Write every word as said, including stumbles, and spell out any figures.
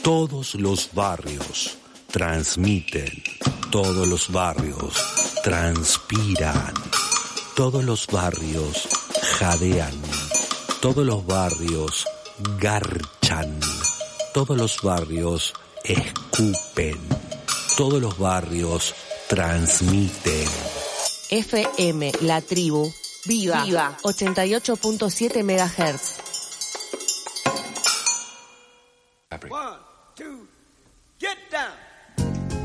Todos los barrios transmiten, todos los barrios transpiran, todos los barrios jadean, todos los barrios garchan, todos los barrios escupen, todos los barrios transmiten. F M La Tribu, Viva, Viva. ochenta y ocho punto siete megahertz. One, two, get down.